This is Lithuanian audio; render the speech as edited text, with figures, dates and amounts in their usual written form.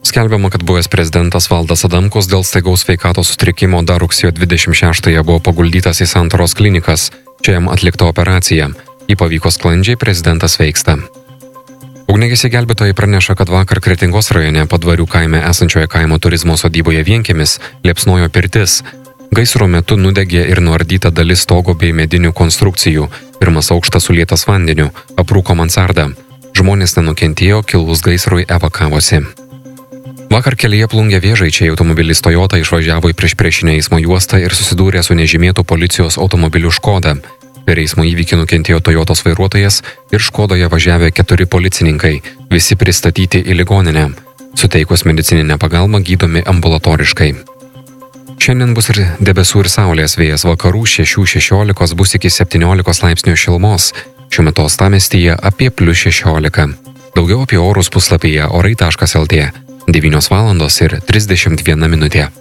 Skelbiama, kad buvęs prezidentas Valdas Adamkus dėl staigaus sveikatos sutrikimo dar rugsėjo 26-ąją buvo paguldytas į Santaros klinikas. Čia jam atlikta operacija. Jį pavyko sklandžiai, prezidentas sveiksta. Ugniagesiai gelbėtojai praneša, kad vakar Kretingos rajone Padvarių kaime esančioje kaimo turizmo sodyboje Vienkiemis liepsnojo pirtis. Gaisro metu nudegė ir nuardyta dalis stogo bei medinių konstrukcijų. Pirmas aukštas sulietas vandeniu, aprūko mansarda. Žmonės nenukentėjo, kilus gaisrui evakavosi. Vakar kelyje Plungė Vėžaičiai automobilis Toyota išvažiavo į priešpriešinę eismo juostą ir susidūrė su nežymėtu policijos automobiliu Škoda. Per eismo įvykį nukentėjo Toyotos vairuotojas ir Škodoje važiavę 4 policininkai, visi pristatyti į ligoninę. Suteikus medicininę pagalbą gydomi ambulatoriškai. Šiandien bus ir debesų ir saulės, vėjas vakarų 6-16 bus iki 17 laipsnių šilumos. Šiuo metu uostamiestyje apie +16. Daugiau apie orus puslapyje orai.lt. 9:31 min.